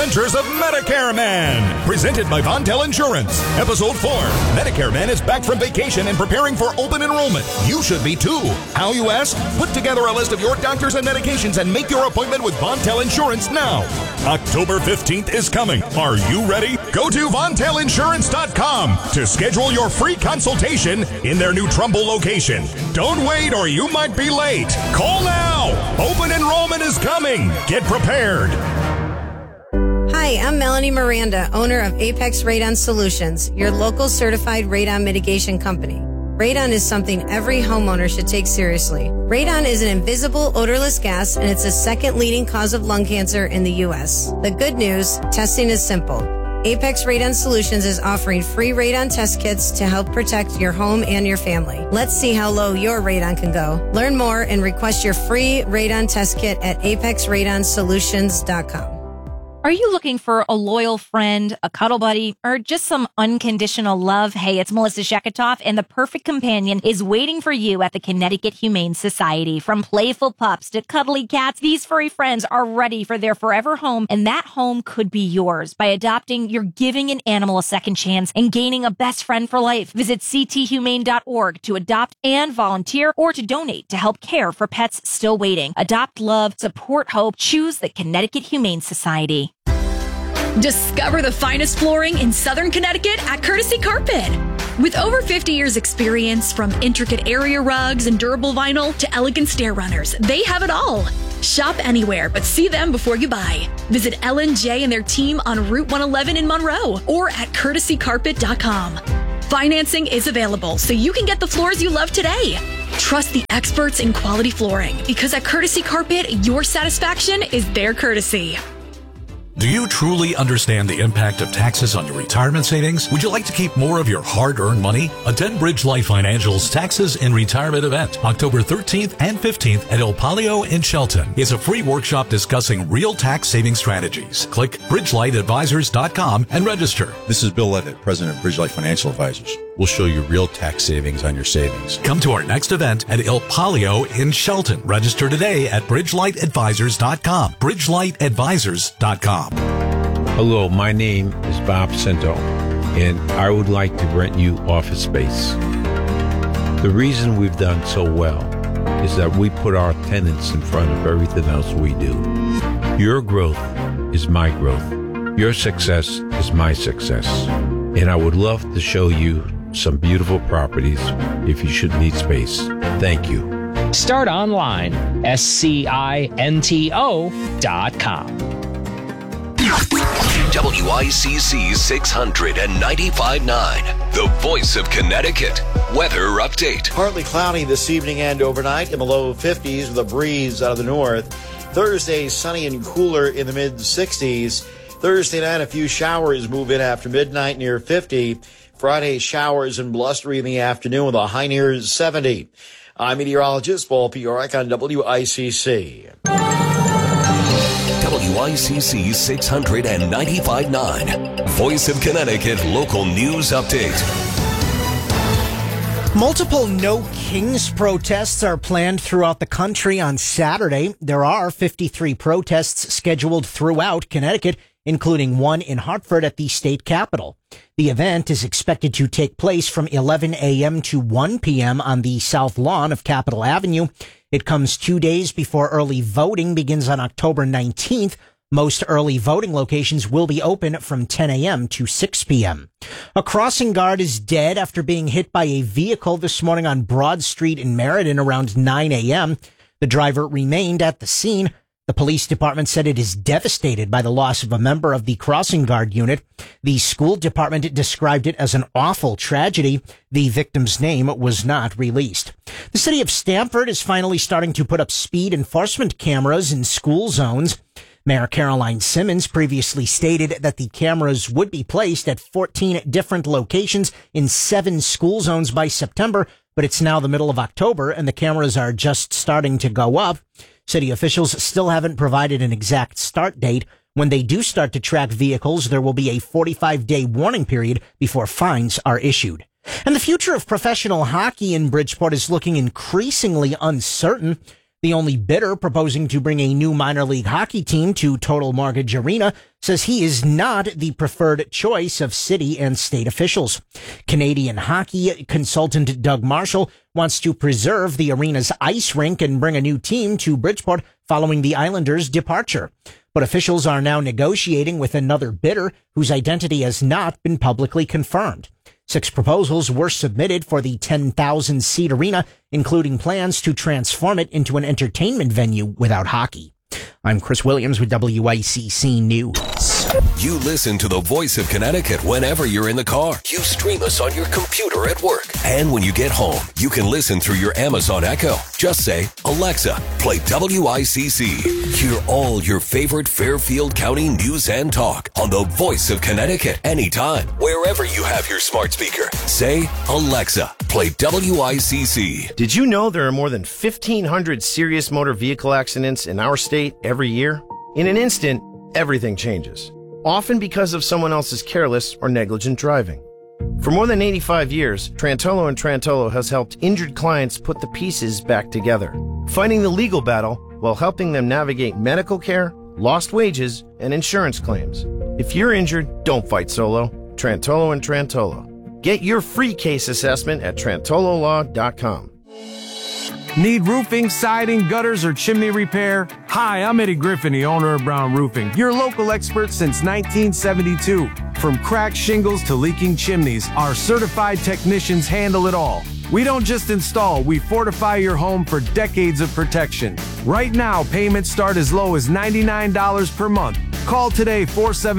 Adventures of Medicare Man, presented by Vontel Insurance. Episode 4. Medicare Man is back from vacation and preparing for open enrollment. You should be too. How, you ask? Put together a list of your doctors and medications and make your appointment with Vontel Insurance now. October 15th is coming. Are you ready? Go to VontelInsurance.com to schedule your free consultation in their new Trumbull location. Don't wait or you might be late. Call now. Open enrollment is coming. Get prepared. Hi, I'm Melanie Miranda, owner of Apex Radon Solutions, your local certified radon mitigation company. Radon is something every homeowner should take seriously. Radon is an invisible, odorless gas, and it's the second leading cause of lung cancer in the U.S. The good news, testing is simple. Apex Radon Solutions is offering free radon test kits to help protect your home and your family. Let's see how low your radon can go. Learn more and request your free radon test kit at apexradonsolutions.com. Are you looking for a loyal friend, a cuddle buddy, or just some unconditional love? Hey, it's Melissa Sheketoff, and the perfect companion is waiting for you at the Connecticut Humane Society. From playful pups to cuddly cats, these furry friends are ready for their forever home, and that home could be yours. By adopting, you're giving an animal a second chance and gaining a best friend for life. Visit cthumane.org to adopt and volunteer, or to donate to help care for pets still waiting. Adopt love, support hope, choose the Connecticut Humane Society. Discover the finest flooring in Southern Connecticut at Courtesy Carpet. With over 50 years experience, from intricate area rugs and durable vinyl to elegant stair runners, they have it all. Shop anywhere, but see them before you buy. Visit L&J and their team on Route 111 in Monroe or at courtesycarpet.com. Financing is available, so you can get the floors you love today. Trust the experts in quality flooring, because at Courtesy Carpet, your satisfaction is their courtesy. Do you truly understand the impact of taxes on your retirement savings? Would you like to keep more of your hard-earned money? Attend Bridge Light Financial's Taxes in Retirement event, October 13th and 15th at El Palio in Shelton. It's a free workshop discussing real tax saving strategies. Click BridgeLightAdvisors.com and register. This is Bill Levitt, President of Bridge Light Financial Advisors. We'll show you real tax savings on your savings. Come to our next event at El Palio in Shelton. Register today at BridgeLightAdvisors.com. BridgeLightAdvisors.com. Hello, my name is Bob Cento, and I would like to rent you office space. The reason we've done so well is that we put our tenants in front of everything else we do. Your growth is my growth. Your success is my success. And I would love to show you some beautiful properties if you should need space. Thank you. Start online, SCINTO.com. WICC 695.9, the voice of Connecticut. Weather update. Partly cloudy this evening and overnight in the low 50s with a breeze out of the north. Thursday, sunny and cooler in the mid-60s. Thursday night, a few showers move in after midnight near 50. Friday, showers and blustery in the afternoon with a high near 70. I'm meteorologist Paul Piorek on WICC. WICC 695.9, Voice of Connecticut Local News Update. Multiple No Kings protests are planned throughout the country on Saturday. There are 53 protests scheduled throughout Connecticut, including one in Hartford at the state capitol. The event is expected to take place from 11 a.m. to 1 p.m. on the south lawn of Capitol Avenue. It comes 2 days before early voting begins on October 19th. Most early voting locations will be open from 10 a.m. to 6 p.m. A crossing guard is dead after being hit by a vehicle this morning on Broad Street in Meriden around 9 a.m. The driver remained at the scene. The police department said it is devastated by the loss of a member of the crossing guard unit. The school department described it as an awful tragedy. The victim's name was not released. The city of Stamford is finally starting to put up speed enforcement cameras in school zones. Mayor Caroline Simmons previously stated that the cameras would be placed at 14 different locations in 7 school zones by September, but it's now the middle of October and the cameras are just starting to go up. City officials still haven't provided an exact start date. When they do start to track vehicles, there will be a 45-day warning period before fines are issued. And the future of professional hockey in Bridgeport is looking increasingly uncertain. The only bidder proposing to bring a new minor league hockey team to Total Mortgage Arena says he is not the preferred choice of city and state officials. Canadian hockey consultant Doug Marshall wants to preserve the arena's ice rink and bring a new team to Bridgeport following the Islanders' departure. But officials are now negotiating with another bidder whose identity has not been publicly confirmed. 6 proposals were submitted for the 10,000-seat arena, including plans to transform it into an entertainment venue without hockey. I'm Chris Williams with WICC News. You listen to the Voice of Connecticut whenever you're in the car. You stream us on your computer at work. And when you get home, you can listen through your Amazon Echo. Just say, Alexa, play WICC. Hear all your favorite Fairfield County news and talk on the Voice of Connecticut anytime, wherever you have your smart speaker. Say, Alexa, play WICC. Did you know there are more than 1,500 serious motor vehicle accidents in our state every year? In an instant, everything changes, often because of someone else's careless or negligent driving. For more than 85 years, Trantolo & Trantolo has helped injured clients put the pieces back together, fighting the legal battle while helping them navigate medical care, lost wages, and insurance claims. If you're injured, don't fight solo. Trantolo & Trantolo. Get your free case assessment at trantololaw.com. Need roofing, siding, gutters, or chimney repair? Hi, I'm Eddie Griffin, the owner of Brown Roofing, your local expert since 1972. From cracked shingles to leaking chimneys, our certified technicians handle it all. We don't just install, we fortify your home for decades of protection. Right now, payments start as low as $99 per month. Call today,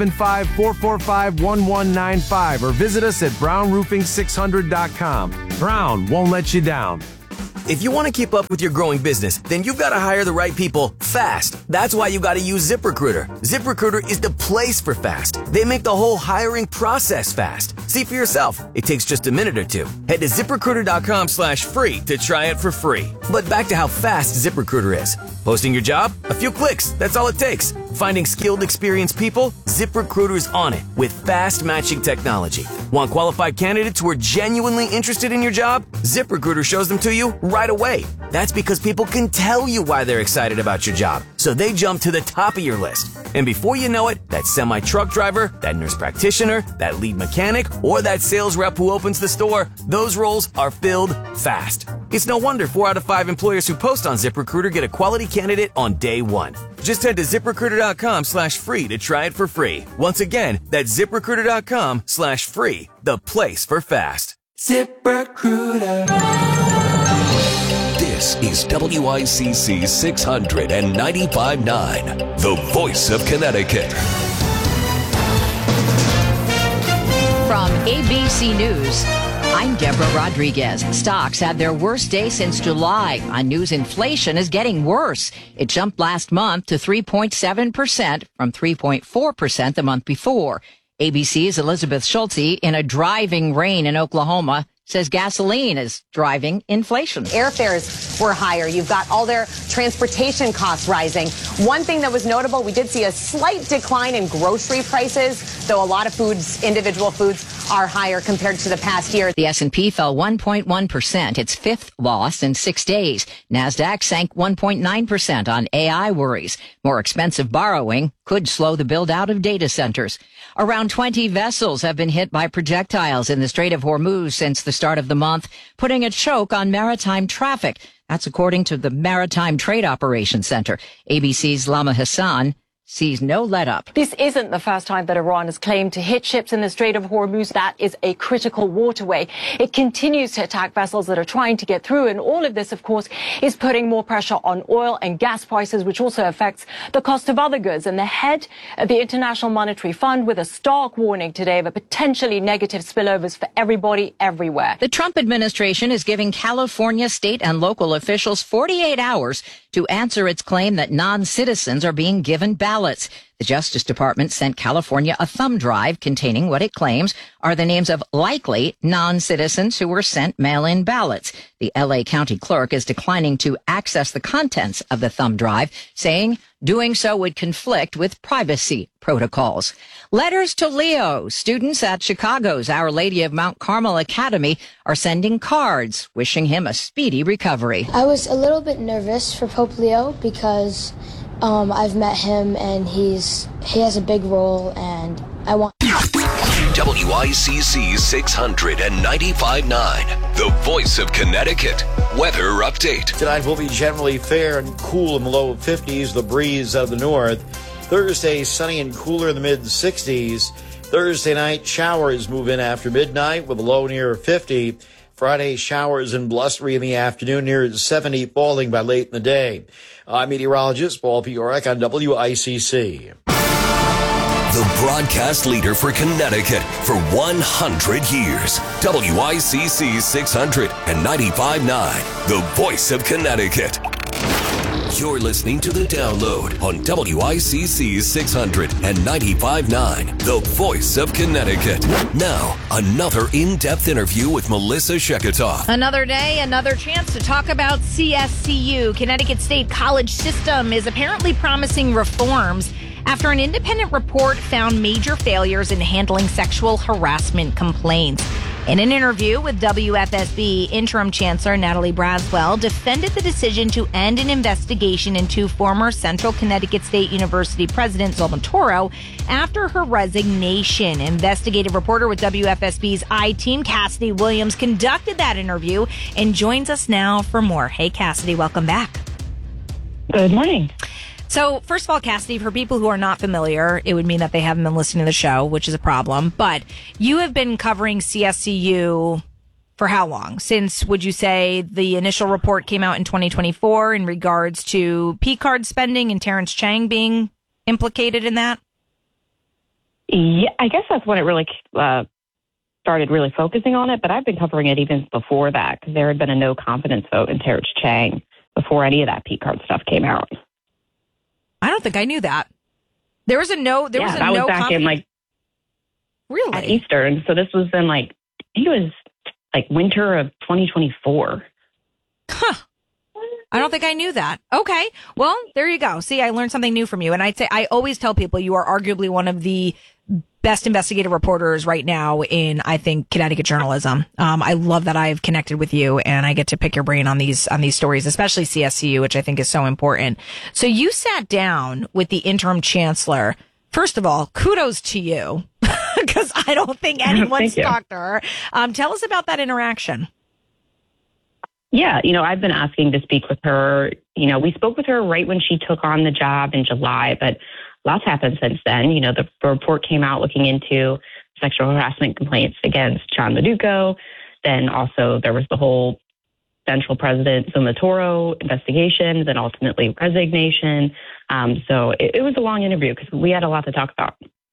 475-445-1195, or visit us at brownroofing600.com. Brown won't let you down. If you want to keep up with your growing business, then you've got to hire the right people fast. That's why you got to use ZipRecruiter. ZipRecruiter is the place for fast. They make the whole hiring process fast. See for yourself. It takes just a minute or two. Head to ZipRecruiter.com/free to try it for free. But back to how fast ZipRecruiter is. Posting your job? A few clicks. That's all it takes. Finding skilled, experienced people? ZipRecruiter's on it with fast matching technology. Want qualified candidates who are genuinely interested in your job? ZipRecruiter shows them to you right away. That's because people can tell you why they're excited about your job, so they jump to the top of your list. And before you know it, that semi-truck driver, that nurse practitioner, that lead mechanic, or that sales rep who opens the store, those roles are filled fast. It's no wonder 4 out of 5 employers who post on ZipRecruiter get a quality candidate on day one. Just head to ZipRecruiter.com/free to try it for free. Once again, that's ZipRecruiter.com/free, the place for fast. ZipRecruiter. This is WICC 695.9, the Voice of Connecticut. From ABC News, I'm Deborah Rodriguez. Stocks had their worst day since July. On news, inflation is getting worse. It jumped last month to 3.7% from 3.4% the month before. ABC's Elizabeth Schulte, in a driving rain in Oklahoma, says gasoline is driving inflation. Airfares were higher. You've got all their transportation costs rising. One thing that was notable, we did see a slight decline in grocery prices, though a lot of foods, individual foods, are higher compared to the past year. The S&P fell 1.1%, its fifth loss in 6 days. NASDAQ sank 1.9% on AI worries. More expensive borrowing could slow the build-out of data centers. Around 20 vessels have been hit by projectiles in the Strait of Hormuz since the start of the month, putting a choke on maritime traffic. That's according to the Maritime Trade Operations Center. ABC's Lama Hassan sees no let-up. This isn't the first time that Iran has claimed to hit ships in the Strait of Hormuz. That is a critical waterway. It continues to attack vessels that are trying to get through, and all of this, of course, is putting more pressure on oil and gas prices, which also affects the cost of other goods. And the head of the International Monetary Fund with a stark warning today of a potentially negative spillovers for everybody everywhere. The Trump administration is giving California state and local officials 48 hours to answer its claim that non-citizens are being given ballots. The Justice Department sent California a thumb drive containing what it claims are the names of likely non-citizens who were sent mail-in ballots. The LA County clerk is declining to access the contents of the thumb drive, saying Doing so would conflict with privacy protocols. Letters to Leo. Students at Chicago's Our Lady of Mount Carmel Academy are sending cards wishing him a speedy recovery. I was a little bit nervous for Pope Leo because I've met him and he has a big role, and I want... WICC 695.9, the voice of Connecticut. Weather update. Tonight will be generally fair and cool in the low 50s, the breeze out of the north. Thursday, sunny and cooler in the mid-60s. Thursday night, showers move in after midnight with a low near 50. Friday, showers and blustery in the afternoon near 70, falling by late in the day. I'm meteorologist Paul Piorek on WICC. The broadcast leader for Connecticut for 100 years. WICC 695.9, the voice of Connecticut. You're listening to The Download on WICC 695.9, the voice of Connecticut. Now, another in-depth interview with Melissa Sheketoff. Another day, another chance to talk about CSCU. Connecticut State College System is apparently promising reforms after an independent report found major failures in handling sexual harassment complaints. In an interview with WFSB, Interim Chancellor Natalie Braswell defended the decision to end an investigation into former Central Connecticut State University President Zolma Toro after her resignation. Investigative reporter with WFSB's I-Team, Cassidy Williams, conducted that interview and joins us now for more. Hey, Cassidy, welcome back. Good morning. So, first of all, Cassidy, for people who are not familiar, it would mean that they haven't been listening to the show, which is a problem. But you have been covering CSCU for how long? Since, would you say, the initial report came out in 2024 in regards to P-card spending and Terrence Chang being implicated in that? Yeah, I guess that's when it really started really focusing on it. But I've been covering it even before that, because there had been a no confidence vote in Terrence Chang before any of that P-card stuff came out. I don't think I knew that. There was a no. There was a that no. Was back in really at Easter, and so this was in I think it was winter of 2024. Huh. I don't think I knew that. Okay. Well, there you go. See, I learned something new from you. And I always tell people you are arguably one of the best investigative reporters right now in, I think, Connecticut journalism. I love that I've connected with you and I get to pick your brain on these stories, especially CSCU, which I think is so important. So you sat down with the interim chancellor. First of all, kudos to you, because I don't think anyone's talked to her. Tell us about that interaction. Yeah, I've been asking to speak with her. We spoke with her right when she took on the job in July, but lots happened since then. The report came out looking into sexual harassment complaints against John Maduco. Then also there was the whole Central President Zolma Toro investigation, then ultimately resignation. So it was a long interview because we had a lot to talk about.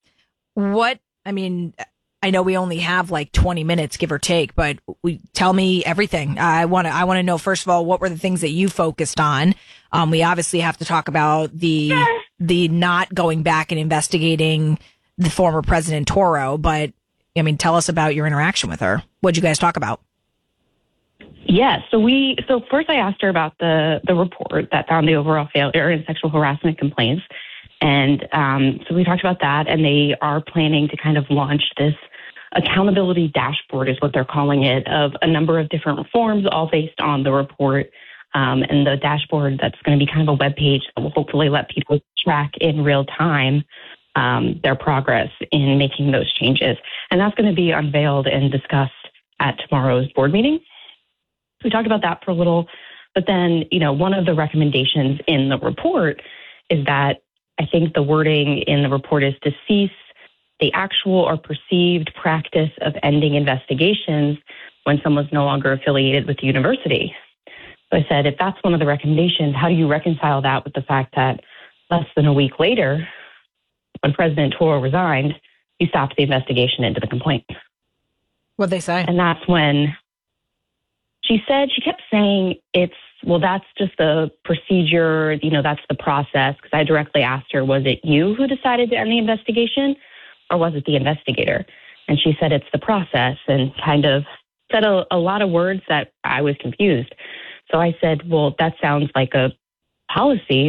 I know we only have 20 minutes, give or take, but tell me everything. I want to know, first of all, what were the things that you focused on? We obviously have to talk about the not going back and investigating the former President Toro, but tell us about your interaction with her. What'd you guys talk about? Yeah, so first I asked her about the report that found the overall failure in sexual harassment complaints. And so we talked about that, and they are planning to kind of launch this accountability dashboard, is what they're calling it, of a number of different reforms, all based on the report. And the dashboard, that's going to be kind of a web page that will hopefully let people track in real time their progress in making those changes. And that's going to be unveiled and discussed at tomorrow's board meeting. We talked about that for a little, but then, one of the recommendations in the report is that I think the wording in the report is to cease the actual or perceived practice of ending investigations when someone's no longer affiliated with the university. So I said, if that's one of the recommendations, how do you reconcile that with the fact that less than a week later, when President Toro resigned, he stopped the investigation into the complaint? What'd they say? And that's when she kept saying that's just the procedure, that's the process. Because I directly asked her, was it you who decided to end the investigation, or was it the investigator? And she said it's the process, and kind of said a lot of words that I was confused. So I said, well, that sounds like a policy that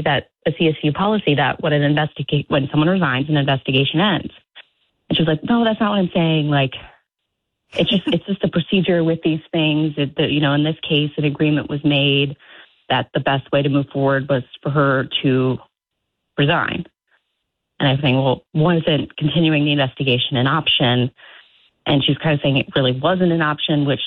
a CSU policy that when someone resigns, an investigation ends. And she was like, no, that's not what I'm saying. Like, it's just a procedure with these things. In this case, an agreement was made that the best way to move forward was for her to resign. And I'm saying, well, wasn't continuing the investigation an option? And she's kind of saying it really wasn't an option, which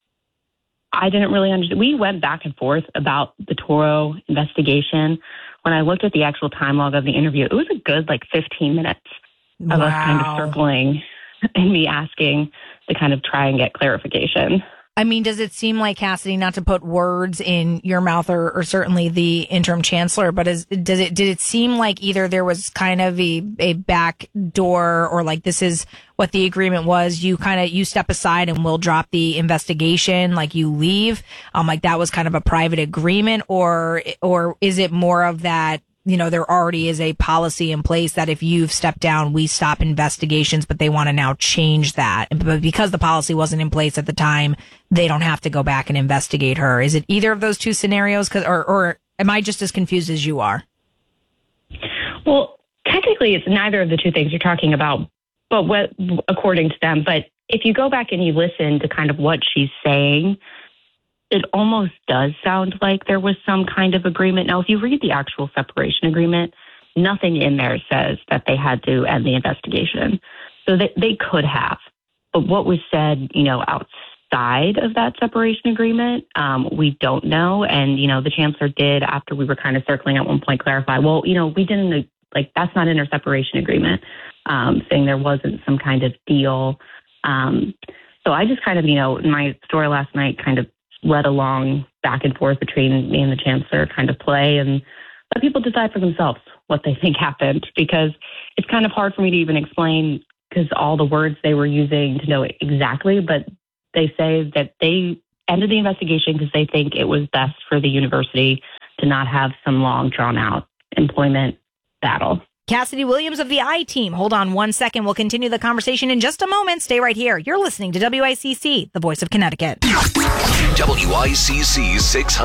I didn't really understand. We went back and forth about the Toro investigation. When I looked at the actual time log of the interview, it was a good 15 minutes of us kind of circling and me asking to kind of try and get clarification. I mean, does it seem like, Cassidy, not to put words in your mouth or certainly the interim chancellor, but did it seem like either there was kind of a back door or like this is what the agreement was, you step aside and we'll drop the investigation, like you leave, like that was kind of a private agreement, or is it more of that, there already is a policy in place that if you've stepped down, we stop investigations, but they want to now change that. But because the policy wasn't in place at the time, they don't have to go back and investigate her. Is it either of those two scenarios? Or am I just as confused as you are? Well, technically, it's neither of the two things you're talking about, but according to them. But if you go back and you listen to kind of what she's saying, it almost does sound like there was some kind of agreement. Now, if you read the actual separation agreement, nothing in there says that they had to end the investigation. So they could have. But what was said, outside of that separation agreement, we don't know. And, the chancellor did, after we were kind of circling at one point, clarify, well, we didn't, that's not in our separation agreement, saying there wasn't some kind of deal. So I just kind of, in my story last night, kind of led along back and forth between me and the chancellor, kind of play and let people decide for themselves what they think happened, because it's kind of hard for me to even explain because all the words they were using to know it exactly, but they say that they ended the investigation because they think it was best for the university to not have some long drawn out employment battle. Cassidy Williams of the I-Team. Hold on one second. We'll continue the conversation in just a moment. Stay right here. You're listening to WICC, the voice of Connecticut. WICC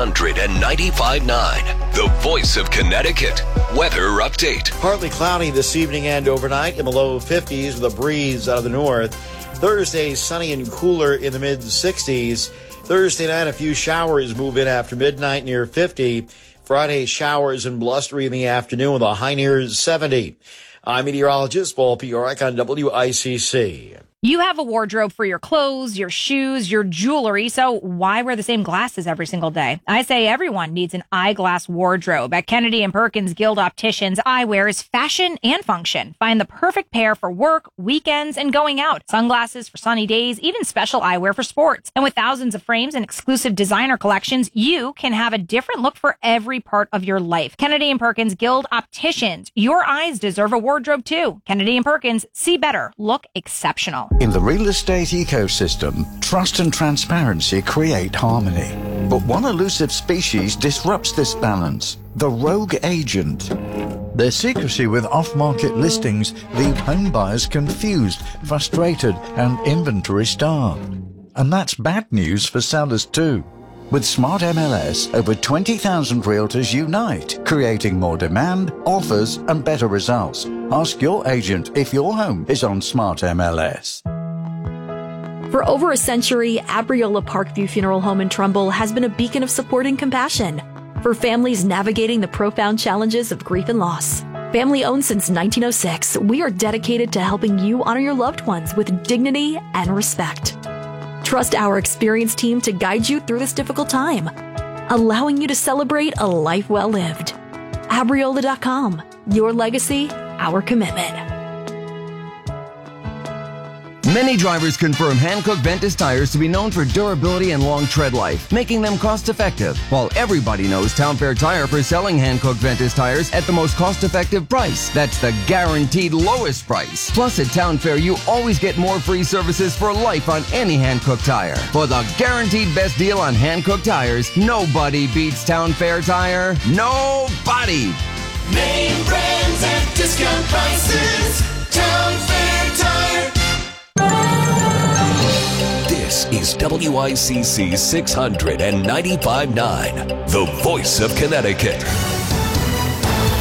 695.9, the voice of Connecticut. Weather update. Partly cloudy this evening and overnight in the low 50s with a breeze out of the north. Thursday, sunny and cooler in the mid-60s. Thursday night, a few showers move in after midnight near 50. Friday, showers and blustery in the afternoon with a high near 70. I'm meteorologist Paul Piorek on WICC. You have a wardrobe for your clothes, your shoes, your jewelry, so why wear the same glasses every single day? I say everyone needs an eyeglass wardrobe. At Kennedy & Perkins Guild Opticians, eyewear is fashion and function. Find the perfect pair for work, weekends, and going out. Sunglasses for sunny days, even special eyewear for sports. And with thousands of frames and exclusive designer collections, you can have a different look for every part of your life. Kennedy & Perkins Guild Opticians. Your eyes deserve a wardrobe too. Kennedy & Perkins, see better, look exceptional. In the real estate ecosystem, trust and transparency create harmony. But one elusive species disrupts this balance: the rogue agent. Their secrecy with off-market listings leave home buyers confused, frustrated, and inventory-starved. And that's bad news for sellers too. With Smart MLS, over 20,000 realtors unite, creating more demand, offers, and better results. Ask your agent if your home is on Smart MLS. For over a century, Abriola Parkview Funeral Home in Trumbull has been a beacon of support and compassion for families navigating the profound challenges of grief and loss. Family owned since 1906, we are dedicated to helping you honor your loved ones with dignity and respect. Trust our experienced team to guide you through this difficult time, allowing you to celebrate a life well lived. Abriola.com. Your legacy, our commitment. Many drivers confirm Hankook Ventus tires to be known for durability and long tread life, making them cost-effective, while everybody knows Town Fair Tire for selling Hankook Ventus tires at the most cost-effective price. That's the guaranteed lowest price. Plus, at Town Fair, you always get more free services for life on any Hankook tire. For the guaranteed best deal on Hankook tires, nobody beats Town Fair Tire. Nobody! Name brands at discount prices. Town Fair Tire. This is WICC 695.9, the voice of Connecticut.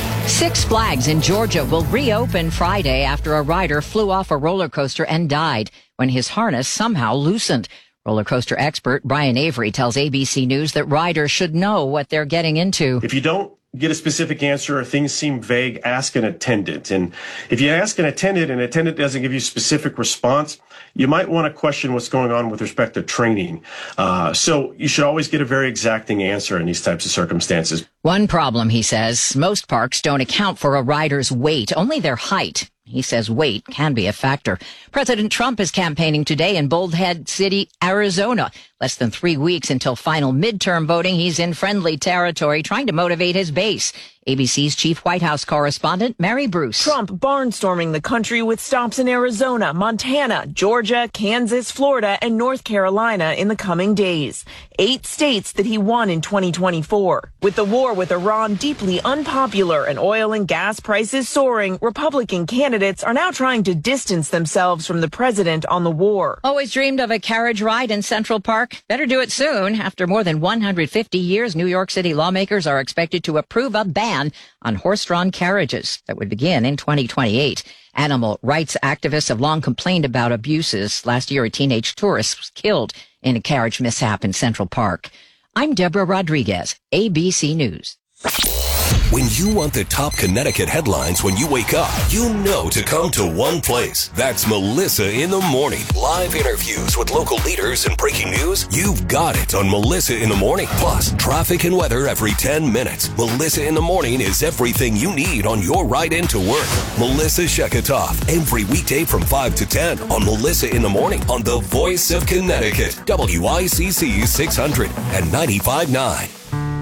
Six Flags in Georgia will reopen Friday after a rider flew off a roller coaster and died when his harness somehow loosened. Roller coaster expert Brian Avery tells ABC News that riders should know what they're getting into. If you don't get a specific answer or things seem vague, ask an attendant. And if you ask an attendant and an attendant doesn't give you a specific response, you might want to question what's going on with respect to training. So you should always get a very exacting answer in these types of circumstances. One problem, he says, most parks don't account for a rider's weight, only their height. He says weight can be a factor. President Trump is campaigning today in Bullhead City, Arizona. Less than 3 weeks until final midterm voting, he's in friendly territory trying to motivate his base. ABC's chief White House correspondent, Mary Bruce. Trump barnstorming the country with stops in Arizona, Montana, Georgia, Kansas, Florida, and North Carolina in the coming days. 8 states that he won in 2024. With the war with Iran deeply unpopular and oil and gas prices soaring, Republican candidates are now trying to distance themselves from the president on the war. Always dreamed of a carriage ride in Central Park? Better do it soon. After more than 150 years, New York City lawmakers are expected to approve a ban on horse-drawn carriages that would begin in 2028. Animal rights activists have long complained about abuses. Last year, a teenage tourist was killed in a carriage mishap in Central Park. I'm Deborah Rodriguez, ABC News. When you want the top Connecticut headlines when you wake up, you know to come to one place. That's Melissa in the Morning. Live interviews with local leaders and breaking news. You've got it on Melissa in the Morning. Plus, traffic and weather every 10 minutes. Melissa in the Morning is everything you need on your ride into work. Melissa Sheketoff, every weekday from 5 to 10 on Melissa in the Morning on The Voice of Connecticut, WICC 600 and 95.9.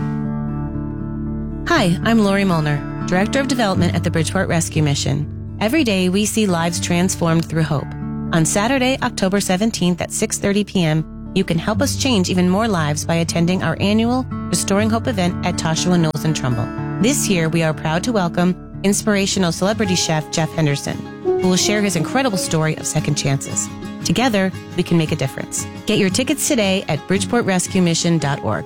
Hi, I'm Lori Molnar, Director of Development at the Bridgeport Rescue Mission. Every day, we see lives transformed through hope. On Saturday, October 17th at 6:30 p.m., you can help us change even more lives by attending our annual Restoring Hope event at Toshua Knowles and Trumbull. This year, we are proud to welcome inspirational celebrity chef Jeff Henderson, who will share his incredible story of second chances. Together, we can make a difference. Get your tickets today at bridgeportrescuemission.org.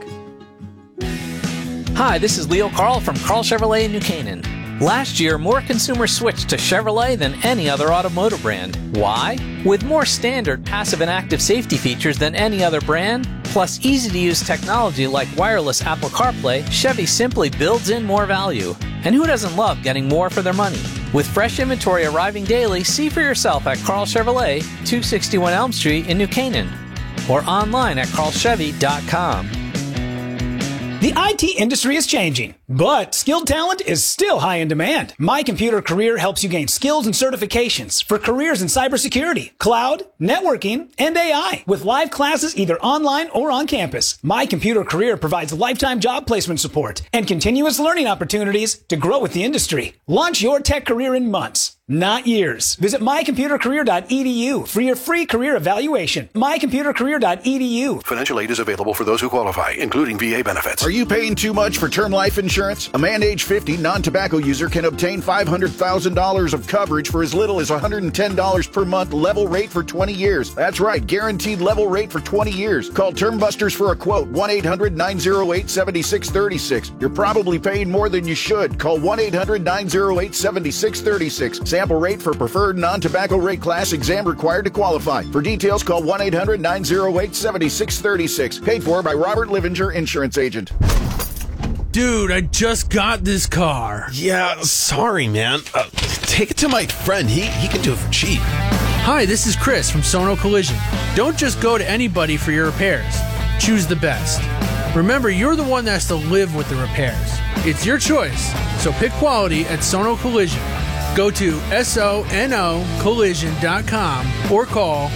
Hi, this is Leo Carl from Carl Chevrolet in New Canaan. Last year, more consumers switched to Chevrolet than any other automotive brand. Why? With more standard passive and active safety features than any other brand, plus easy-to-use technology like wireless Apple CarPlay, Chevy simply builds in more value. And who doesn't love getting more for their money? With fresh inventory arriving daily, see for yourself at Carl Chevrolet, 261 Elm Street in New Canaan, or online at carlchevy.com. The IT industry is changing, but skilled talent is still high in demand. My Computer Career helps you gain skills and certifications for careers in cybersecurity, cloud, networking, and AI with live classes either online or on campus. My Computer Career provides lifetime job placement support and continuous learning opportunities to grow with the industry. Launch your tech career in months, not years. Visit mycomputercareer.edu for your free career evaluation. mycomputercareer.edu. Financial aid is available for those who qualify, including VA benefits. Are you paying too much for term life insurance? A man age 50 non-tobacco user can obtain $500,000 of coverage for as little as $110 per month, level rate for 20 years. That's right, guaranteed level rate for 20 years. Call Term Busters for a quote, 1-800-908-7636. You're probably paying more than you should. Call 1-800-908-7636. Sample rate for preferred non-tobacco rate class, exam required to qualify. For details, call 1-800-908-7636. Paid for by Robert Livinger, insurance agent. Dude, I just got this car. Yeah, sorry, man. Take it to my friend. He can do it for cheap. Hi, this is Chris from Sono Collision. Don't just go to anybody for your repairs. Choose the best. Remember, you're the one that has to live with the repairs. It's your choice, so pick quality at Sono Collision. Go to sonocollision.com or call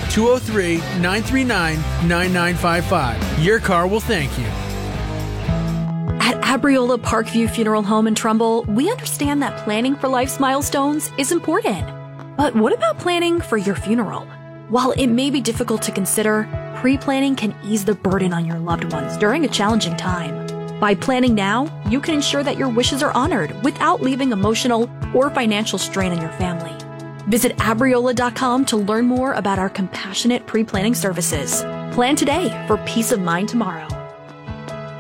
203-939-9955. Your car will thank you. At Abriola Parkview Funeral Home in Trumbull, we understand that planning for life's milestones is important. But what about planning for your funeral? While it may be difficult to consider, pre-planning can ease the burden on your loved ones during a challenging time. By planning now, you can ensure that your wishes are honored without leaving emotional or financial strain on your family. Visit Abriola.com to learn more about our compassionate pre-planning services. Plan today for peace of mind tomorrow.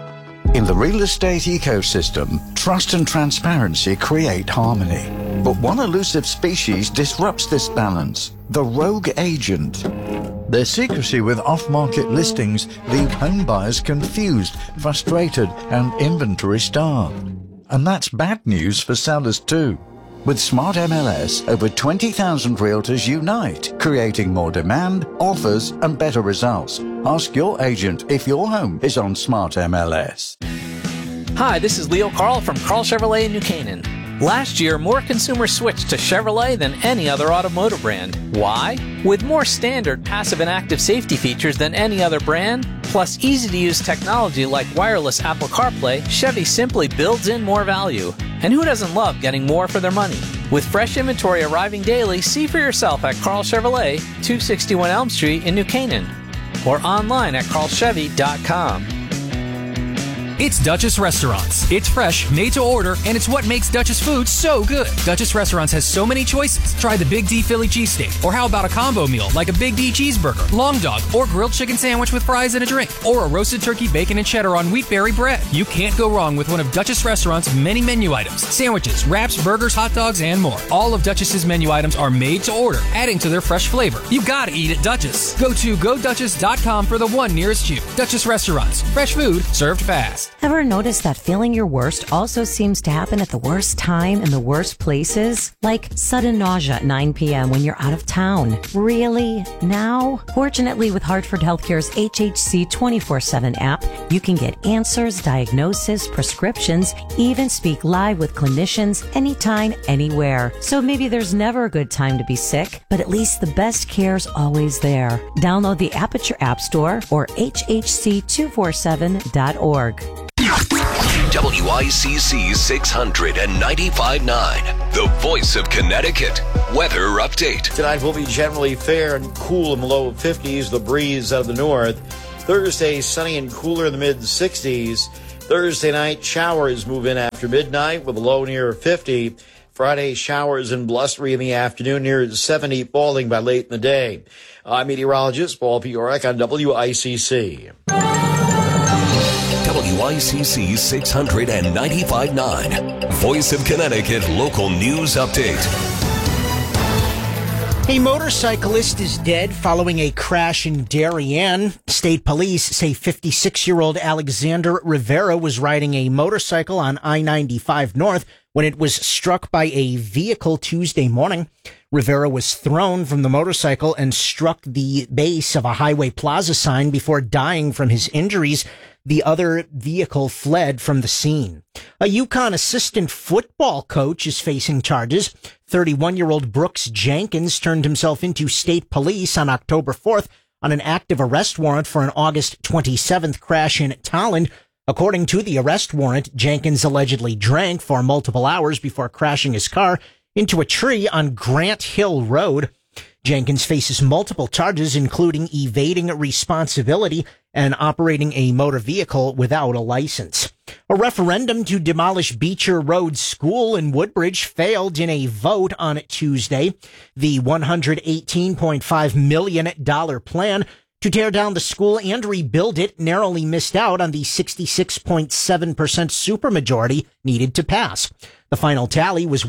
In the real estate ecosystem, trust and transparency create harmony. But one elusive species disrupts this balance, the rogue agent. Their secrecy with off-market listings leave home buyers confused, frustrated, and inventory-starved. And that's bad news for sellers too. With Smart MLS, over 20,000 realtors unite, creating more demand, offers, and better results. Ask your agent if your home is on Smart MLS. Hi, this is Leo Carl from Carl Chevrolet in New Canaan. Last year, more consumers switched to Chevrolet than any other automotive brand. Why? With more standard passive and active safety features than any other brand, plus easy-to-use technology like wireless Apple CarPlay, Chevy simply builds in more value. And who doesn't love getting more for their money? With fresh inventory arriving daily, see for yourself at Carl Chevrolet, 261 Elm Street in New Canaan, or online at carlchevy.com. It's Duchess Restaurants. It's fresh, made to order, and it's what makes Duchess food so good. Duchess Restaurants has so many choices. Try the Big D Philly cheesesteak, or how about a combo meal like a Big D cheeseburger, long dog, or grilled chicken sandwich with fries and a drink, or a roasted turkey, bacon, and cheddar on wheatberry bread. You can't go wrong with one of Duchess Restaurants' many menu items: sandwiches, wraps, burgers, hot dogs, and more. All of Duchess's menu items are made to order, adding to their fresh flavor. You gotta eat at Duchess. Go to GoDuchess.com for the one nearest you. Duchess Restaurants. Fresh food served fast. Ever notice that feeling your worst also seems to happen at the worst time in the worst places? Like sudden nausea at 9 p.m. when you're out of town. Really? Now? Fortunately, with Hartford Healthcare's HHC 24/7 app, you can get answers, diagnosis, prescriptions, even speak live with clinicians anytime, anywhere. So maybe there's never a good time to be sick, but at least the best care's always there. Download the app at your app store or hhc247.org. WICC 695.9, the voice of Connecticut. Weather update. Tonight will be generally fair and cool in the low 50s, the breeze out of the north. Thursday, sunny and cooler in the mid-60s. Thursday night, showers move in after midnight with a low near 50. Friday, showers and blustery in the afternoon near 70, falling by late in the day. I'm meteorologist Paul Piorek on WICC. WICC 695.9, Voice of Connecticut local news update. A motorcyclist is dead following a crash in Darien. State police say 56-year-old Alexander Rivera was riding a motorcycle on I-95 North when it was struck by a vehicle Tuesday morning. Rivera was thrown from the motorcycle and struck the base of a Highway Plaza sign before dying from his injuries. The other vehicle fled from the scene. A UConn assistant football coach is facing charges. 31-year-old Brooks Jenkins turned himself into state police on October 4th on an active arrest warrant for an August 27th crash in Tolland. According to the arrest warrant, Jenkins allegedly drank for multiple hours before crashing his car into a tree on Grant Hill Road. Jenkins faces multiple charges, including evading responsibility and operating a motor vehicle without a license. A referendum to demolish Beecher Road School in Woodbridge failed in a vote on Tuesday. The $118.5 million plan to tear down the school and rebuild it narrowly missed out on the 66.7% supermajority needed to pass. The final tally was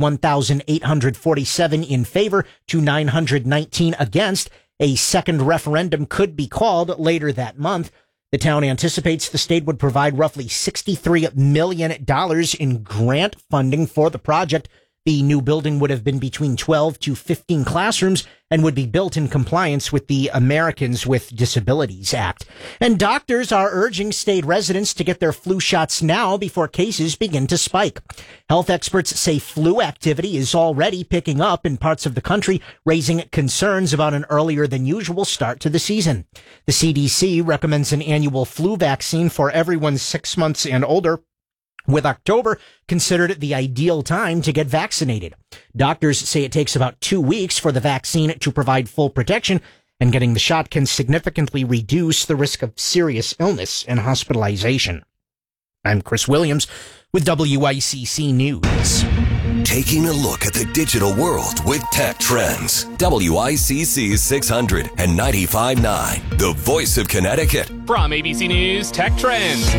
1,847 in favor to 919 against. A second referendum could be called later that month. The town anticipates the state would provide roughly $63 million in grant funding for the project. The new building would have been between 12 to 15 classrooms and would be built in compliance with the Americans with Disabilities Act. And doctors are urging state residents to get their flu shots now before cases begin to spike. Health experts say flu activity is already picking up in parts of the country, raising concerns about an earlier than usual start to the season. The CDC recommends an annual flu vaccine for everyone 6 months and older, with October considered the ideal time to get vaccinated. Doctors say it takes about 2 weeks for the vaccine to provide full protection, and getting the shot can significantly reduce the risk of serious illness and hospitalization. I'm Chris Williams with WICC News. Taking a look at the digital world with Tech Trends. WICC 695.9, the voice of Connecticut. From ABC News Tech Trends.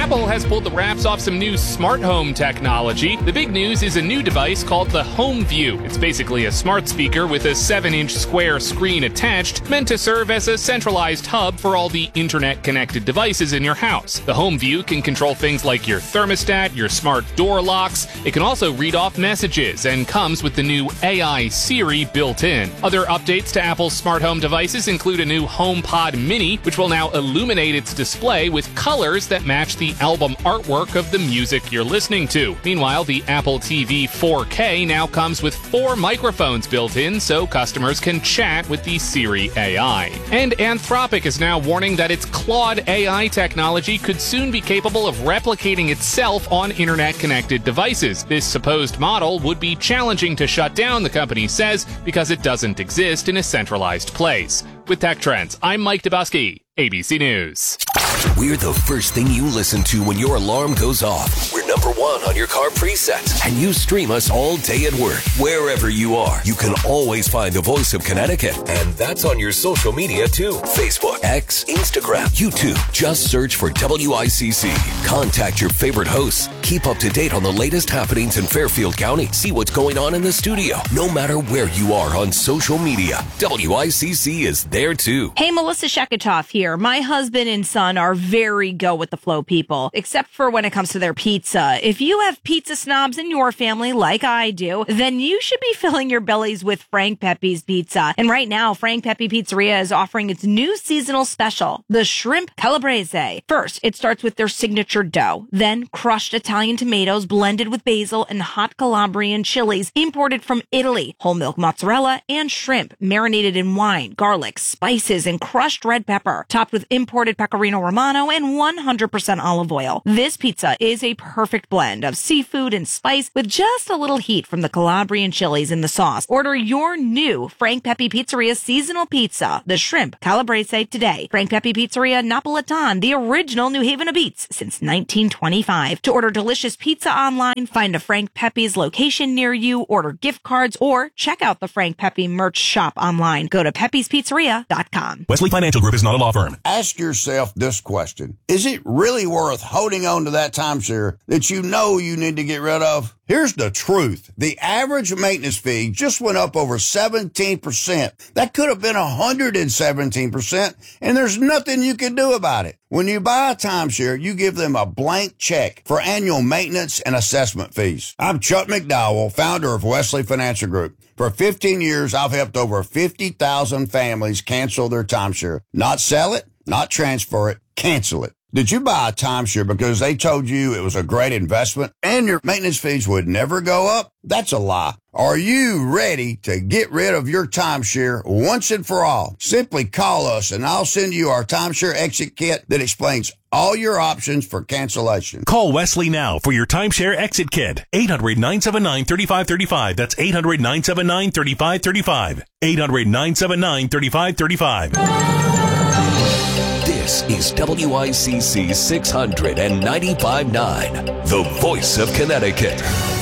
Apple has pulled the wraps off some new smart home technology. The big news is a new device called the Home View. It's basically a smart speaker with a 7-inch square screen attached, meant to serve as a centralized hub for all the internet-connected devices in your house. The Home View can control things like your thermostat, your smart door locks. It can also read off messages and comes with the new AI Siri built in. Other updates to Apple's smart home devices include a new HomePod Mini, which will now illuminate its display with colors that match the album artwork of the music you're listening to. Meanwhile, the Apple TV 4K now comes with 4 microphones built in so customers can chat with the Siri AI. And Anthropic is now warning that its Claude AI technology could soon be capable of replicating itself on internet-connected devices. This supposed model would be challenging to shut down, the company says, because it doesn't exist in a centralized place. With Tech Trends, I'm Mike Dubusky, ABC News. We're the first thing you listen to when your alarm goes off. We're number 1 on your car presets. And you stream us all day at work. Wherever you are, you can always find the Voice of Connecticut. And that's on your social media too. Facebook, X, Instagram, YouTube. Just search for WICC. Contact your favorite hosts. Keep up to date on the latest happenings in Fairfield County. See what's going on in the studio. No matter where you are on social media, WICC is there too. Hey, Melissa Sheketoff here. My husband and son are very go with the flow people, except for when it comes to their pizza. If you have pizza snobs in your family like I do, then you should be filling your bellies with Frank Pepe's Pizza. And right now, Frank Pepe Pizzeria is offering its new seasonal special, the Shrimp Calabrese. First, it starts with their signature dough, then crushed Italian tomatoes blended with basil and hot Calabrian chilies imported from Italy, whole milk mozzarella, and shrimp marinated in wine, garlic, spices, and crushed red pepper, topped with imported pecorino romano and 100% olive oil. This pizza is a perfect blend of seafood and spice with just a little heat from the Calabrian chilies in the sauce. Order your new Frank Pepe Pizzeria seasonal pizza, the Shrimp Calabrese, today. Frank Pepe Pizzeria Napolitan, the original New Haven of Eats since 1925. To order delicious pizza online, find a Frank Pepe's location near you, order gift cards, or check out the Frank Pepe merch shop online. Go to pepespizzeria.com. Wesley Financial Group is not a law firm. Ask yourself this question. Is it really worth holding on to that timeshare that you know you need to get rid of? Here's the truth. The average maintenance fee just went up over 17%. That could have been 117%, and there's nothing you can do about it. When you buy a timeshare, you give them a blank check for annual maintenance and assessment fees. I'm Chuck McDowell, founder of Wesley Financial Group. For 15 years, I've helped over 50,000 families cancel their timeshare. Not sell it, not transfer it, cancel it. Did you buy a timeshare because they told you it was a great investment and your maintenance fees would never go up? That's a lie. Are you ready to get rid of your timeshare once and for all? Simply call us and I'll send you our timeshare exit kit that explains all your options for cancellation. Call Wesley now for your timeshare exit kit. 800-979-3535. That's 800-979-3535. 800-979-3535. This is WICC 695.9, the Voice of Connecticut.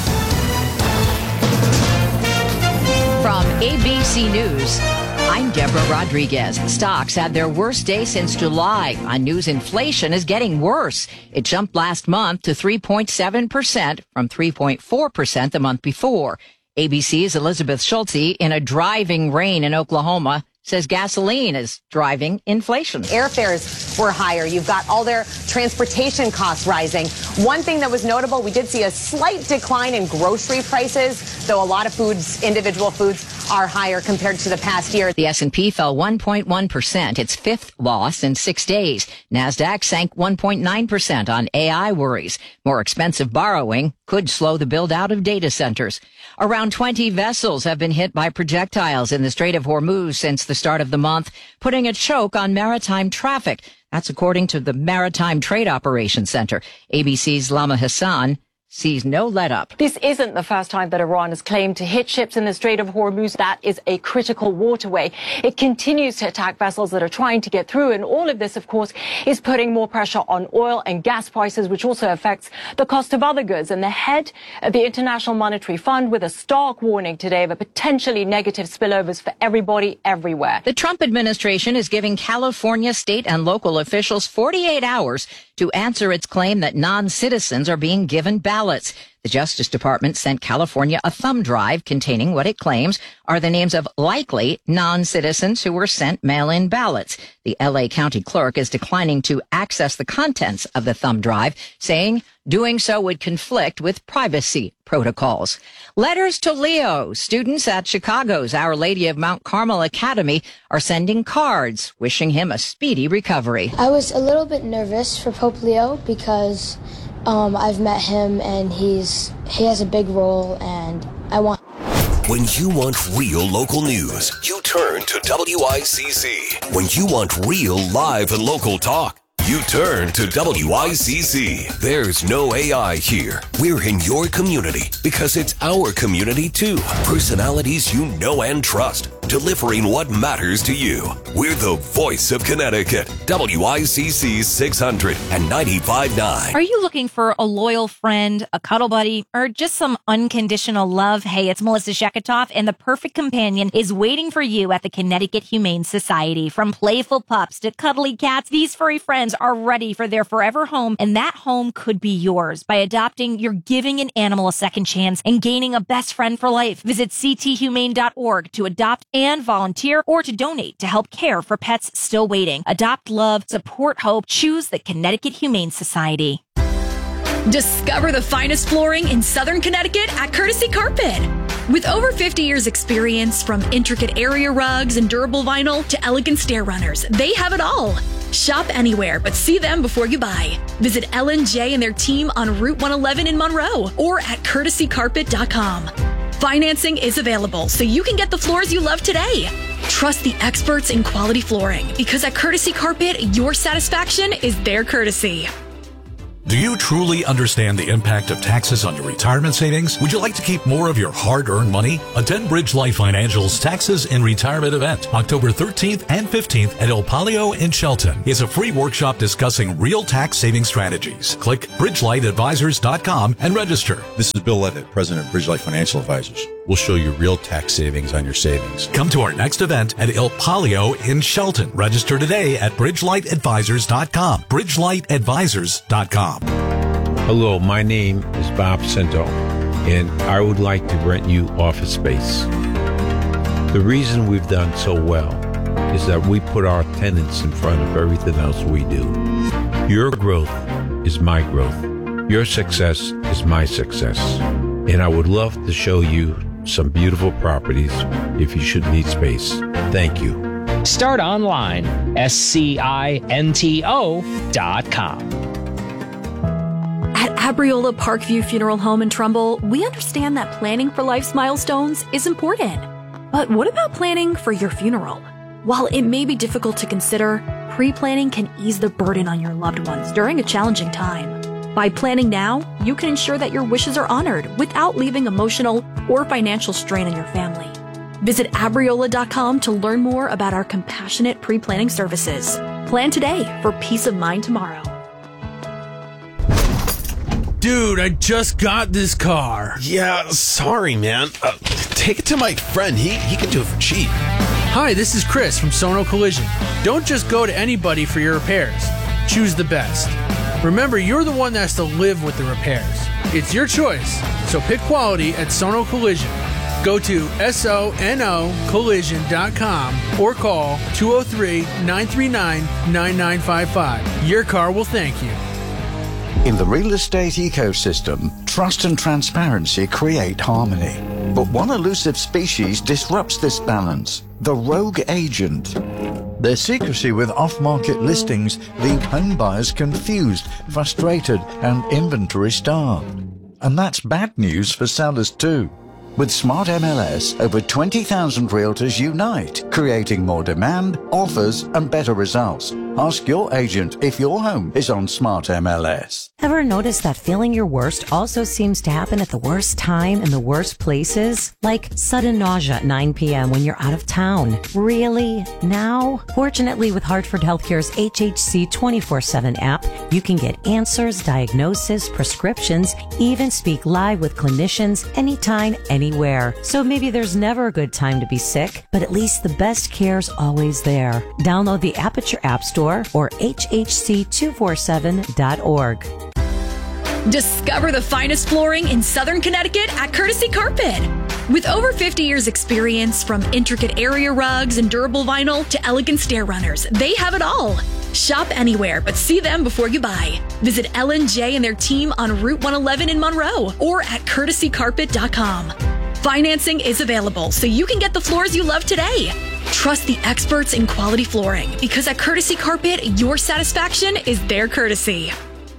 From ABC News, I'm Deborah Rodriguez. Stocks had their worst day since July. On news, inflation is getting worse. It jumped last month to 3.7% from 3.4% the month before. ABC's Elizabeth Schultze, in a driving rain in Oklahoma, says gasoline is driving inflation. Airfares were higher. You've got all their transportation costs rising. One thing that was notable, we did see a slight decline in grocery prices, though a lot of foods, individual foods, are higher compared to the past year. The S&P fell 1.1%, its fifth loss in 6 days. NASDAQ sank 1.9% on AI worries. More expensive borrowing could slow the build-out of data centers. Around 20 vessels have been hit by projectiles in the Strait of Hormuz since the start of the month, putting a choke on maritime traffic. That's according to the Maritime Trade Operations Center. ABC's Lama Hassan sees no let-up. This isn't the first time that Iran has claimed to hit ships in the Strait of Hormuz. That is a critical waterway. It continues to attack vessels that are trying to get through, and all of this, of course, is putting more pressure on oil and gas prices, which also affects the cost of other goods. And the head of the International Monetary Fund with a stark warning today of a potentially negative spillovers for everybody everywhere. The Trump administration is giving California state and local officials 48 hours to answer its claim that non-citizens are being given ballots. The Justice Department sent California a thumb drive containing what it claims are the names of likely non-citizens who were sent mail-in ballots. The LA County Clerk is declining to access the contents of the thumb drive, saying doing so would conflict with privacy protocols. Letters to Leo. Students at Chicago's Our Lady of Mount Carmel Academy are sending cards wishing him a speedy recovery. I was a little bit nervous for Pope Leo because I've met him and he has a big role, and I want. When you want real local news, you turn to WICC. When you want real live and local talk, you turn to WICC. There's no AI here. We're in your community because it's our community too. Personalities you know and trust, delivering what matters to you. We're the voice of Connecticut. WICC 600 and 95.9. Are you looking for a loyal friend, a cuddle buddy, or just some unconditional love? Hey, it's Melissa Sheketoff, and the perfect companion is waiting for you at the Connecticut Humane Society. From playful pups to cuddly cats, these furry friends are ready for their forever home, and that home could be yours. By adopting, you're giving an animal a second chance and gaining a best friend for life. Visit cthumane.org to adopt and volunteer, or to donate to help care for pets still waiting. Adopt love, support hope, choose the Connecticut Humane Society. Discover the finest flooring in Southern Connecticut at Courtesy Carpet. With over 50 years experience, from intricate area rugs and durable vinyl to elegant stair runners, they have it all. Shop anywhere, but see them before you buy. Visit Ellen J and their team on Route 111 in Monroe or at courtesycarpet.com. Financing is available, so you can get the floors you love today. Trust the experts in quality flooring, because at Courtesy Carpet, your satisfaction is their courtesy. Do you truly understand the impact of taxes on your retirement savings? Would you like to keep more of your hard-earned money? Attend Bridge Life Financial's Taxes in Retirement event, October 13th and 15th at El Palio in Shelton. It's a free workshop discussing real tax saving strategies. Click bridgelightadvisors.com and register. This is Bill Levitt, President of Bridge Life Financial Advisors. We'll show you real tax savings on your savings. Come to our next event at El Palio in Shelton. Register today at bridgelightadvisors.com. bridgelightadvisors.com. Hello, my name is Bob Cento, and I would like to rent you office space. The reason we've done so well is that we put our tenants in front of everything else we do. Your growth is my growth. Your success is my success. And I would love to show you some beautiful properties if you should need space. Thank you. Start online, scinto.com. At Abriola Parkview Funeral Home in Trumbull, we understand that planning for life's milestones is important. But what about planning for your funeral? While it may be difficult to consider, pre-planning can ease the burden on your loved ones during a challenging time. By planning now, you can ensure that your wishes are honored without leaving emotional or financial strain on your family. Visit Abriola.com to learn more about our compassionate pre-planning services. Plan today for peace of mind tomorrow. Dude, I just got this car. Yeah, sorry, man. Take it to my friend. He can do it for cheap. Hi, this is Chris from Sono Collision. Don't just go to anybody for your repairs. Choose the best. Remember, you're the one that has to live with the repairs. It's your choice, so pick quality at Sono Collision. Go to sonocollision.com or call 203-939-9955. Your car will thank you. In the real estate ecosystem, trust and transparency create harmony. But one elusive species disrupts this balance: the rogue agent. Their secrecy with off-market listings leave home buyers confused, frustrated, and inventory-starved. And that's bad news for sellers too. With Smart MLS, over 20,000 realtors unite, creating more demand, offers, and better results. Ask your agent if your home is on Smart MLS. Ever notice that feeling your worst also seems to happen at the worst time in the worst places? Like sudden nausea at 9 p.m. when you're out of town. Really? Now? Fortunately, with Hartford Healthcare's HHC 24/7 app, you can get answers, diagnosis, prescriptions, even speak live with clinicians anytime, anywhere. So maybe there's never a good time to be sick, but at least the best care's always there. Download the app at your app store or hhc247.org. Discover the finest flooring in Southern Connecticut at Courtesy Carpet. With over 50 years experience, from intricate area rugs and durable vinyl to elegant stair runners, they have it all. Shop anywhere, but see them before you buy. Visit L&J and their team on Route 111 in Monroe or at courtesycarpet.com. Financing is available, so you can get the floors you love today. Trust the experts in quality flooring, because at Courtesy Carpet, your satisfaction is their courtesy.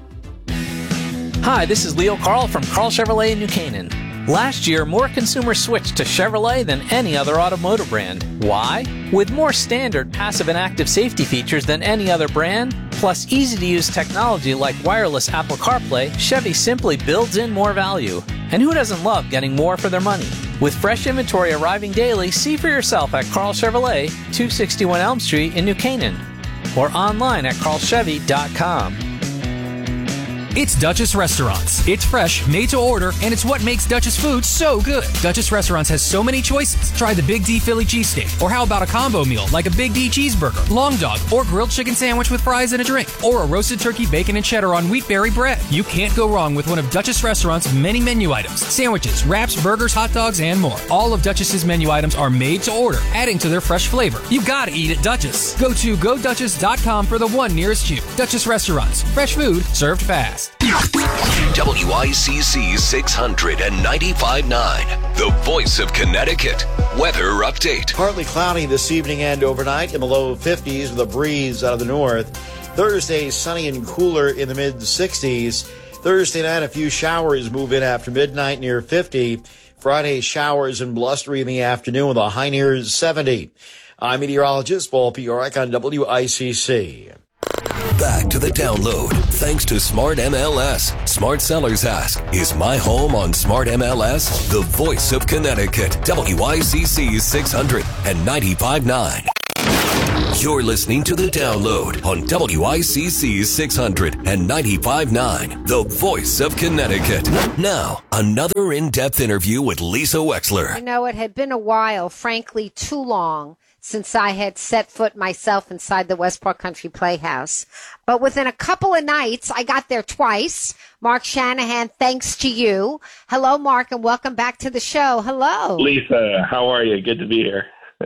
Hi, this is Leo Carl from Carl Chevrolet in New Canaan. Last year, more consumers switched to Chevrolet than any other automotive brand. Why? With more standard passive and active safety features than any other brand, plus easy-to-use technology like wireless Apple CarPlay, Chevy simply builds in more value. And who doesn't love getting more for their money? With fresh inventory arriving daily, see for yourself at Carl Chevrolet, 261 Elm Street in New Canaan, or online at carlchevy.com. It's Duchess Restaurants. It's fresh, made to order, and it's what makes Duchess food so good. Duchess Restaurants has so many choices. Try the Big D Philly cheesesteak, or how about a combo meal like a Big D cheeseburger, long dog, or grilled chicken sandwich with fries and a drink, or a roasted turkey, bacon, and cheddar on wheatberry bread. You can't go wrong with one of Duchess Restaurants' many menu items: sandwiches, wraps, burgers, hot dogs, and more. All of Duchess's menu items are made to order, adding to their fresh flavor. You gotta eat at Duchess. Go to GoDuchess.com for the one nearest you. Duchess Restaurants. Fresh food served fast. WICC 695.9, the voice of Connecticut. Weather update. Partly cloudy this evening and overnight in the low 50s with a breeze out of the north. Thursday, sunny and cooler in the mid-60s. Thursday night, a few showers move in after midnight near 50. Friday, showers and blustery in the afternoon with a high near 70. I'm meteorologist Paul Piorek on WICC. Back to the download. Thanks to Smart MLS. Smart Sellers Ask, is my home on Smart MLS? The voice of Connecticut. WICC 695.9. You're listening to the download on WICC 695.9, the voice of Connecticut. Now, another in-depth interview with Lisa Wexler. You know, it had been a while, frankly, too long, since I had set foot myself inside the Westport Country Playhouse. But within a couple of nights, I got there twice. Mark Shanahan, thanks to you. Hello, Mark, and welcome back to the show. Hello. Lisa, how are you? Good to be here.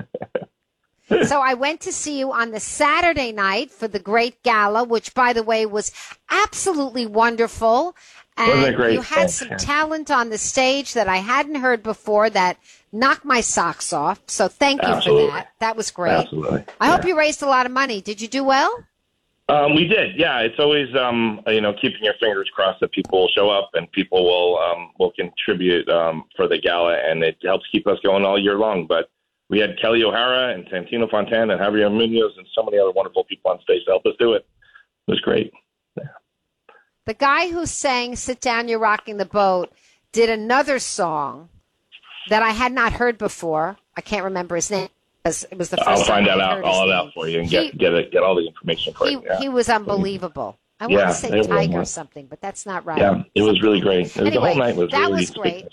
So I went to see you on the Saturday night for the great gala, which, by the way, was absolutely wonderful. And wasn't it great? You had some talent on the stage that I hadn't heard before that knocked my socks off. So thank you for that. That was great. Absolutely. I hope you raised a lot of money. Did you do well? We did. Yeah, it's always keeping your fingers crossed that people will show up and people will contribute for the gala, and it helps keep us going all year long. But we had Kelly O'Hara and Santino Fontana and Javier Munoz and so many other wonderful people on stage to help us do it. It was great. The guy who sang "Sit Down, You're Rocking the Boat" did another song that I had not heard before. I can't remember his name. It was the first I'll time find that I out, heard all his that name. for you, and get all the information for you. He was unbelievable. I want to say Tiger or something, but that's not right. Yeah, it was really great. Anyway, the whole night was that really was great.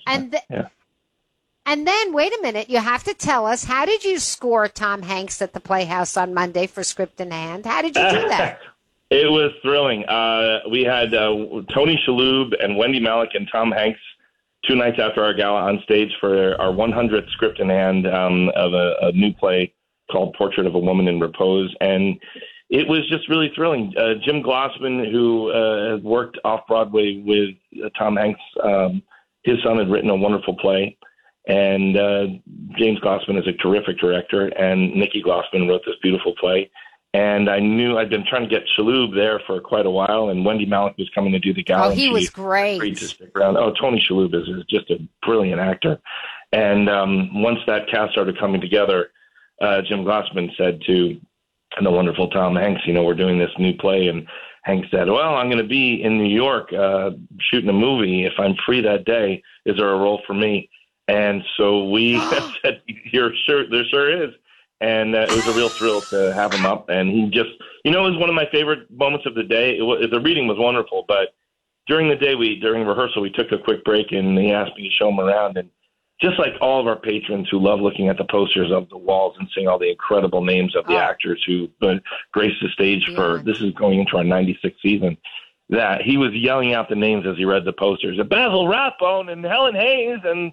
And then, wait a minute, you have to tell us, how did you score Tom Hanks at the Playhouse on Monday for Script in Hand? How did you do that? It was thrilling. We had Tony Shalhoub and Wendy Malick and Tom Hanks 2 nights after our gala on stage for our 100th Script in Hand of a new play called Portrait of a Woman in Repose. And it was just really thrilling. Jim Glossman, who had worked off-Broadway with Tom Hanks, his son had written a wonderful play. And James Glossman is a terrific director, and Nikki Glossman wrote this beautiful play. And I knew I'd been trying to get Shalhoub there for quite a while, and Wendy Malick was coming to do the gala. Oh, he was great. Agreed to stick around. Oh, Tony Shalhoub is just a brilliant actor. And once that cast started coming together, Jim Glossman said to and the wonderful Tom Hanks, we're doing this new play, and Hank said, well, I'm going to be in New York shooting a movie. If I'm free that day, is there a role for me? And so we said, there sure is. And it was a real thrill to have him up. And he just, it was one of my favorite moments of the day. The reading was wonderful, but during the day, during rehearsal, we took a quick break, and he asked me to show him around. And just like all of our patrons who love looking at the posters of the walls and seeing all the incredible names of the actors who graced the stage this is going into our 96th season, that he was yelling out the names as he read the posters. Basil Rathbone and Helen Hayes and,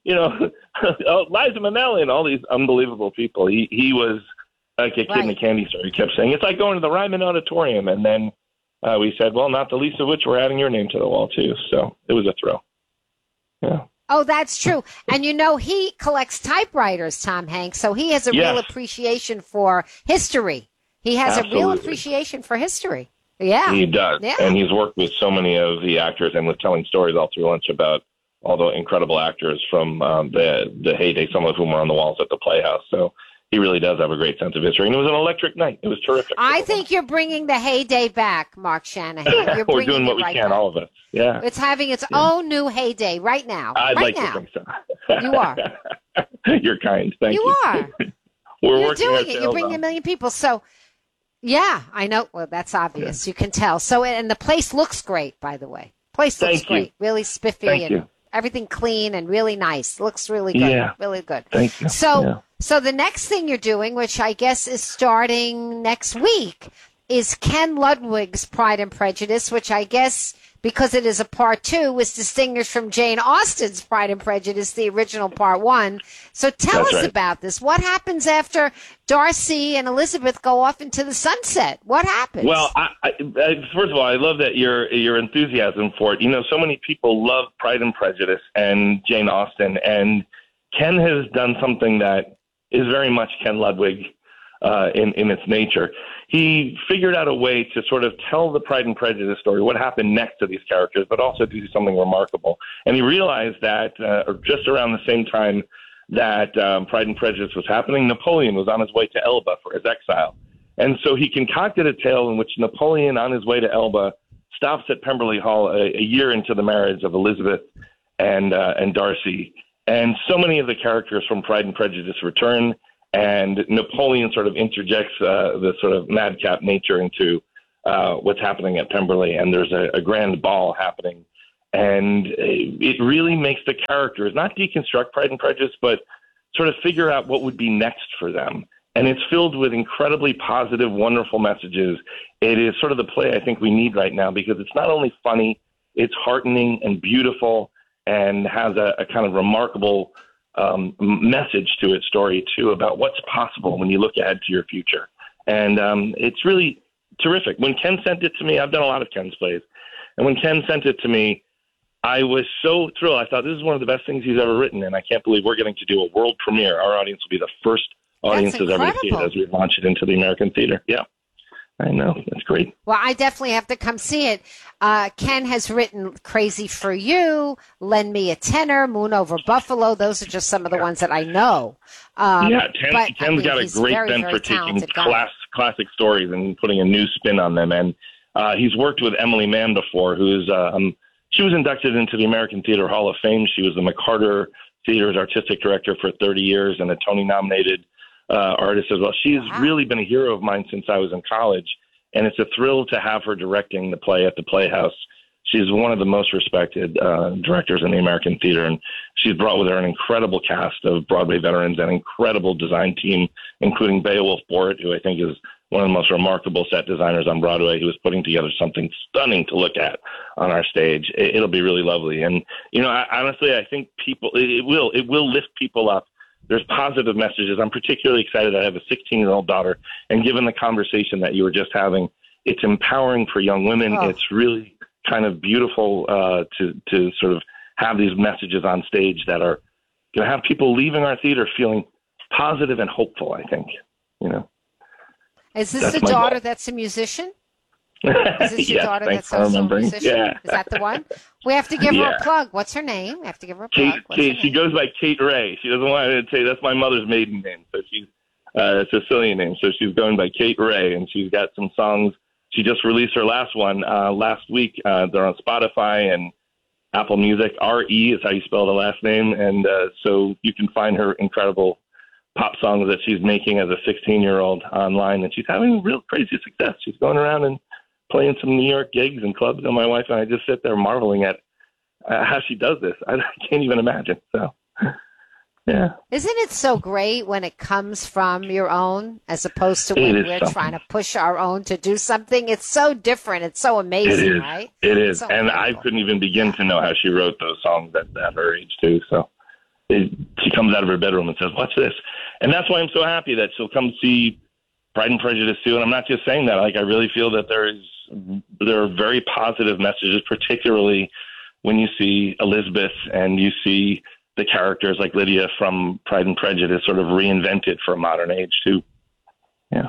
Liza Minnelli and all these unbelievable people. He was like a kid in a candy store. He kept saying, it's like going to the Ryman Auditorium. And then we said, well, not the least of which we're adding your name to the wall, too. So it was a thrill. Yeah. Oh, that's true. And he collects typewriters, Tom Hanks, so he has a real appreciation for history. He has a real appreciation for history. Yeah. He does. Yeah. And he's worked with so many of the actors and was telling stories all through lunch about all the incredible actors from the heyday, some of whom were on the walls at the Playhouse. So he really does have a great sense of history. And it was an electric night. It was terrific. I think you're bringing the heyday back, Mark Shanahan. We're doing what we can, all of us. Yeah. It's having its own new heyday right now. I'd like to think so. You are. You're kind. Thank you. You are. You're doing it. You're bringing a million people. So, yeah, I know. Well, that's obvious. Yeah. You can tell. So, and the place looks great, by the way. Place looks great. Really spiffy and everything clean and really nice. Looks really good. Yeah. Really good. Thank you. So the next thing you're doing, which I guess is starting next week, is Ken Ludwig's Pride and Prejudice, which I guess, because it is a part 2, is distinguished from Jane Austen's Pride and Prejudice, the original part 1. So tell us about this. What happens after Darcy and Elizabeth go off into the sunset? What happens? Well, first of all, I love that your enthusiasm for it. So many people love Pride and Prejudice and Jane Austen, and Ken has done something that is very much Ken Ludwig in its nature. He figured out a way to sort of tell the Pride and Prejudice story, what happened next to these characters, but also do something remarkable. And he realized that just around the same time that Pride and Prejudice was happening, Napoleon was on his way to Elba for his exile. And so he concocted a tale in which Napoleon, on his way to Elba, stops at Pemberley Hall a year into the marriage of Elizabeth and Darcy. And so many of the characters from Pride and Prejudice return, and Napoleon sort of interjects the sort of madcap nature into what's happening at Pemberley, and there's a grand ball happening. And it really makes the characters not deconstruct Pride and Prejudice, but sort of figure out what would be next for them. And it's filled with incredibly positive, wonderful messages. It is sort of the play I think we need right now, because it's not only funny, it's heartening and beautiful, and has a kind of remarkable message to its story, too, about what's possible when you look ahead to your future. And it's really terrific. When Ken sent it to me, I've done a lot of Ken's plays, and when Ken sent it to me, I was so thrilled. I thought, this is one of the best things he's ever written, and I can't believe we're getting to do a world premiere. Our audience will be the first audiences ever to see it as we launch it into the American theater. Yeah. I know. That's great. Well, I definitely have to come see it. Ken has written Crazy for You, Lend Me a Tenor, Moon Over Buffalo. Those are just some of the ones that I know. Ken's got a great bent for taking classic stories and putting a new spin on them. And he's worked with Emily Mann before, who's she was inducted into the American Theater Hall of Fame. She was the McCarter Theater's artistic director for 30 years and a Tony-nominated artist as well. She's really been a hero of mine since I was in college, and it's a thrill to have her directing the play at the Playhouse. She's one of the most respected directors in the American theater, and she's brought with her an incredible cast of Broadway veterans and an incredible design team, including Beowulf Boritt, who I think is one of the most remarkable set designers on Broadway, who is putting together something stunning to look at on our stage. It'll be really lovely. And, honestly, I think it will lift people up. There's positive messages. I'm particularly excited. I have a 16-year-old daughter, and given the conversation that you were just having, it's empowering for young women. Oh. It's really kind of beautiful to sort of have these messages on stage that are going to have people leaving our theater feeling positive and hopeful, I think. Is this the daughter that's a musician? Is this your daughter that's also a musician? Yeah. Is that the one? We have to give her a plug. What's her name? We have to give her a plug. Kate, she goes by Kate Ray. She doesn't want to say that's my mother's maiden name. So she's a Sicilian name. So she's going by Kate Ray, and she's got some songs. She just released her last one last week. They're on Spotify and Apple Music. R.E. is how you spell the last name. And so you can find her incredible pop songs that she's making as a 16-year-old online. And she's having real crazy success. She's going around and playing some New York gigs and clubs. And my wife and I just sit there marveling at how she does this. I can't even imagine. So, yeah. Isn't it so great when it comes from your own as opposed to when we're trying to push our own to do something? It's so different. It's so amazing, right? It is. So and I couldn't even begin to know how she wrote those songs at her age, too. So she comes out of her bedroom and says, "What's this?" And that's why I'm so happy that she'll come see Pride and Prejudice, too. And I'm not just saying that. Like, I really feel that there are very positive messages, particularly when you see Elizabeth and you see the characters like Lydia from Pride and Prejudice sort of reinvented for a modern age, too. Yeah.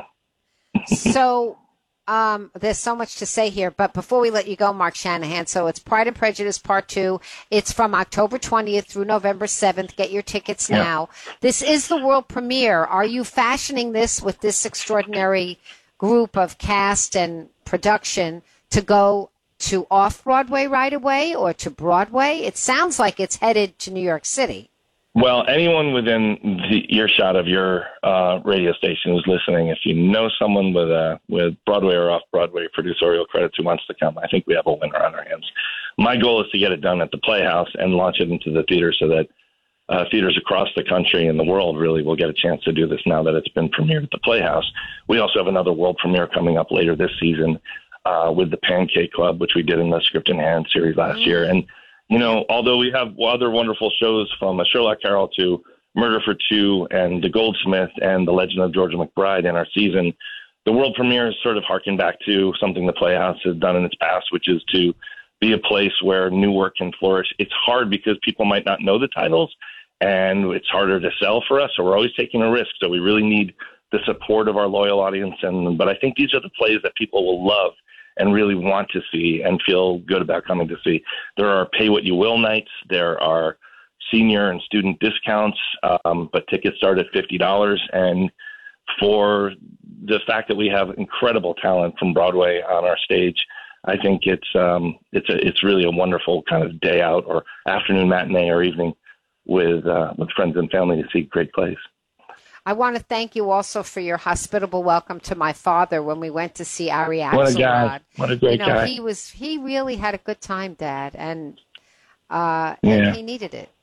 So there's so much to say here, but before we let you go, Mark Shanahan, so it's Pride and Prejudice Part 2. It's from October 20th through November 7th. Get your tickets now. This is the world premiere. Are you fashioning this with this extraordinary group of cast and production to go to off-Broadway right away or to Broadway? It sounds like it's headed to New York City. Well, anyone within the earshot of your radio station who's listening, if you know someone with Broadway or off-Broadway producerial credits who wants to come, I think we have a winner on our hands. My goal is to get it done at the Playhouse and launch it into the theater so that theaters across the country and the world really will get a chance to do this now that it's been premiered at the Playhouse. We also have another world premiere coming up later this season with the Pancake Club, which we did in the Script in Hand series last year. And, you know, although we have other wonderful shows from Sherlock Carroll to Murder for Two and The Goldsmith and The Legend of Georgia McBride in our season, the world premiere is sort of harken back to something the Playhouse has done in its past, which is to be a place where new work can flourish. It's hard because people might not know the titles, and it's harder to sell for us, so we're always taking a risk. So we really need the support of our loyal audience. But I think these are the plays that people will love and really want to see and feel good about coming to see. There are pay what you will nights. There are senior and student discounts, but tickets start at $50. And for the fact that we have incredible talent from Broadway on our stage, I think it's really a wonderful kind of day out or afternoon matinee or evening with friends and family to see great plays. I want to thank you also for your hospitable welcome to my father when we went to see Ari Axelrod. What a guy. What a great guy. He really had a good time, Dad, and yeah. he needed it.